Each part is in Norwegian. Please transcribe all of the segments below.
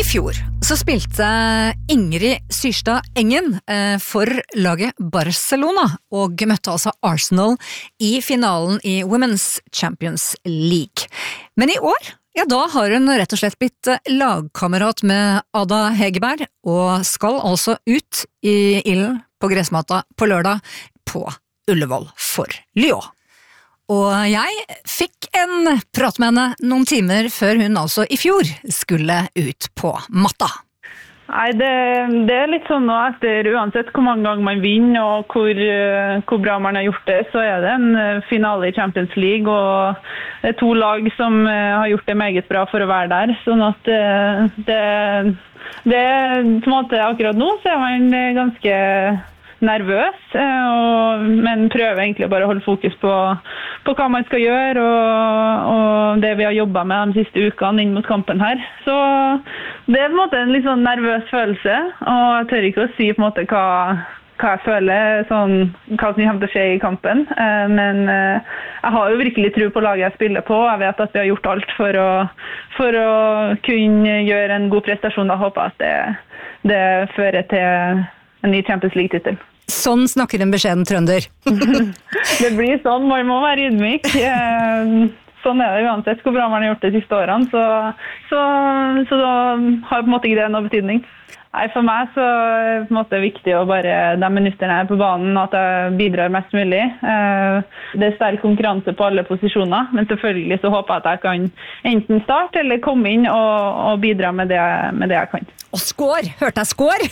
fjor så spilte Ingrid Syrstad Engen for laget Barcelona og møtte altså Arsenal i finalen i Women's Champions League. Men i år, ja da har hun rett og slett blitt lagkamerat med Ada Hegerberg og skal altså ut i ilden på gressmata på lørdag på Ullevål for Lyon. Og jeg fikk en prat med henne noen timer før hun altså i fjor skulle ut på matta. Nei, det litt sånn nå etter uansett hvor mange ganger man vinner og hvor bra man har gjort det, så det en finale i Champions League, og det 2 lag som har gjort det meget bra for å være der. Sånn at det på en måte akkurat nå så man ganske nervøs, men prøver egentlig bare å holde fokus på hva man skal gjøre og det vi har jobbet med de siste ukene inn mot kampen her. Så det på en måte en litt sånn nervøs følelse, og jeg tør ikke å si på en måte hva jeg føler, sånn, hva som kommer til å skje i kampen. Men jeg har jo virkelig tro på laget jeg spiller på. Jeg vet at vi har gjort alt for å kunne gjøre en god prestasjon. Jeg håper at det fører til en ny Champions League-titel. Sånn snakker en beskjeden trønder. Det blir sånn, man må være ydmyk. Sånn det uansett hvor bra man har gjort det de siste årene, så da har på en måte ikke det noe betydning. Nei, for meg så på en måte viktig å bare de minutterne jeg på banen, at jeg bidrar mest mulig. Det sterk konkurranse på alle posisjoner, men selvfølgelig så håper jeg at jeg kan enten starte eller komme inn og bidra med det jeg kan. Og skår! Hørte jeg skår?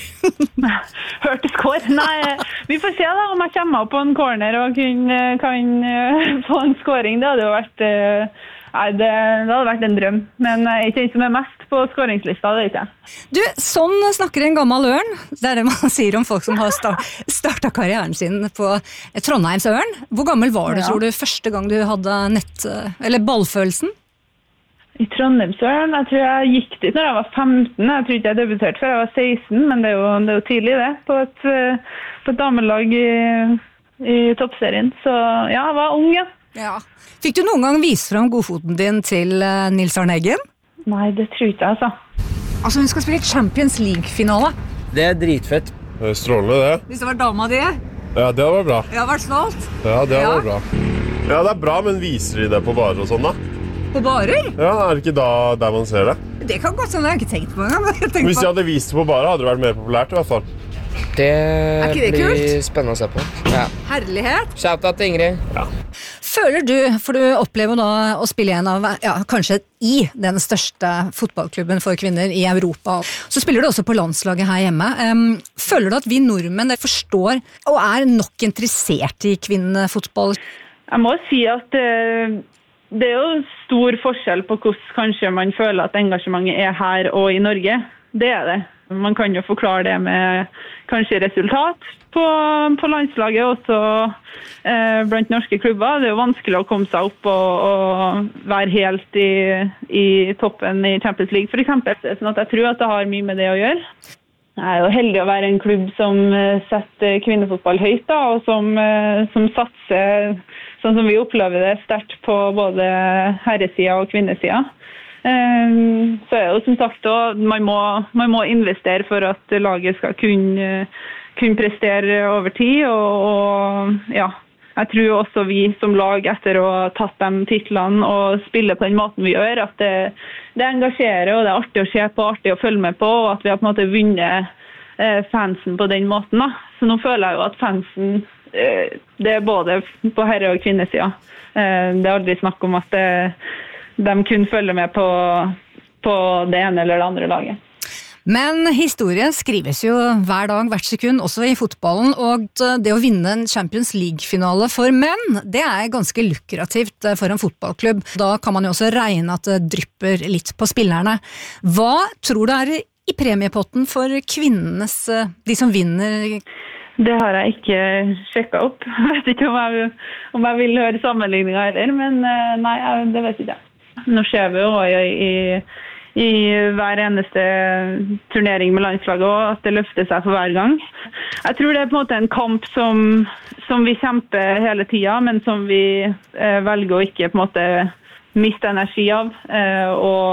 Hørte skår? Nei, vi får se da om jeg kommer opp på en corner og kan få en skåring. Det hadde jo vært... det hadde vært en drøm, men jeg ikke som mest på skåringslista, det ikke jeg. Du, sånn snakker en gammel ørn. Det det man sier om folk som har startet karrieren sin på Trondheims ørn. Hvor gammel var du, tror du, første gang du hadde ballfølelsen? I Trondheimsøren, jeg tror jeg gikk dit når jeg var 15. Jeg tror ikke jeg debuterte før jeg var 16, men det er jo tidlig det, på et damelag i toppserien. Så ja, jeg var ung, ja. Ja. Fikk du noen gang vise frem godfoten din til Nils Arne Eggen? Nei, det tror ikke jeg, altså. Altså, hun skal spille Champions League-finale. Det dritfett. Det strålende, det. Hvis det var dama di? Ja, det var bra. Jeg har vært stolt. Ja, det var bra. Ja, det bra, men viser de det på barer og sånn, da? På barer? Ja, det ikke da der man ser det? Det kan godt sånn, jeg har ikke tenkt på det. Hvis de hadde vist det på barer, hadde det vært mer populært i hvert fall. Det blir kult? Spennende å se på. Ja. Herlighet. Shout-out til Ingrid. Ja. Føler du, for du opplever da å spille en av, kanskje i den største fotballklubben for kvinner i Europa, så spiller du også på landslaget her hjemme. Føler du at vi nordmenn forstår og nok interessert i kvinnefotball? Jeg må si at det jo stor forskjell på hvordan kanskje man føler at engasjementet her og i Norge. Det det. Man kan jo forklare det med kanskje resultat på landslaget, også blant norske klubber. Det jo vanskelig å komme seg opp og være helt i toppen i Champions League, for eksempel. Sånn at jeg tror at det har mye med det å gjøre. Jeg jo heldig å være en klubb som setter kvinnefotball høyt, da, og som satser, sånn som vi opplever det, sterkt på både herresida og kvinnesida. Så det jo som sagt man må investere for at laget skal kunne prestere over tid, og ja, jeg tror også vi som lag etter å ha tatt de titlene og spille på den måten vi gjør, at det engasjerer, og det artig å se på, artig å følge med på, og at vi har på en måte vunnet fansen på den måten da. Så nå føler jeg jo at fansen det både på herre- og kvinnesida. Det aldri snakk om at de kun følger med på det ene eller det andre laget. Men historien skrives jo hver dag, hvert sekund, også i fotballen, og det å vinne en Champions League-finale for menn, det ganske lukrativt for en fotballklubb. Da kan man jo også regne at det drypper litt på spillerne. Hva tror du i premiepotten for kvinnenes, de som vinner? Det har jeg ikke sjekket opp. Jeg vet ikke om jeg vil høre sammenligninger heller, men nei, det vet ikke jeg. Nå ser vi jo i hver eneste turnering med landslaget også, at det løfter seg for hver gang. Jeg tror det på en måte en kamp som vi kjemper hele tiden, men som vi velger å ikke på en måte miste energi av, og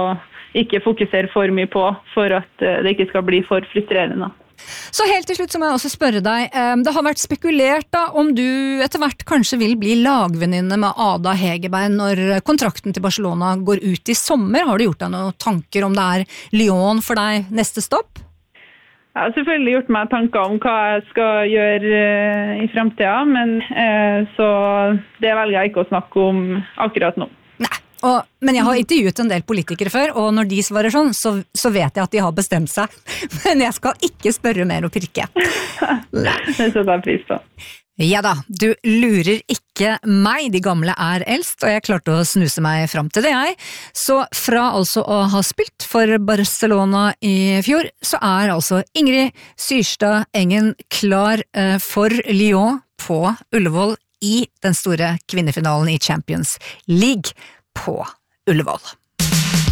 ikke fokusere for mye på, for at det ikke skal bli for frustrerende. Så helt til slutt så må jeg også spørre deg, det har vært spekulert da om du etter hvert kanskje vil bli lagvenninne med Ada Hegerberg når kontrakten til Barcelona går ut i sommer. Har du gjort deg noen tanker om det Lyon for deg neste stopp? Jeg har selvfølgelig gjort meg tanker om hva jeg skal gjøre i fremtiden, men så det velger jeg ikke å snakke om akkurat nå. Nei, men jeg har intervjuet en del politikere før, og når de svarer sånn, så vet jeg at de har bestemt seg. Men jeg skal ikke spørre mer og pirke. Det setter jeg pris på. Ja da, du lurer ikke meg, de gamle eldst, og jeg klarte å snuse meg fram til det Så fra altså å ha spilt for Barcelona i fjor, så altså Ingrid Syrstad Engen klar for Lyon på Ullevål i den store kvinnefinalen i Champions League på Ullevål.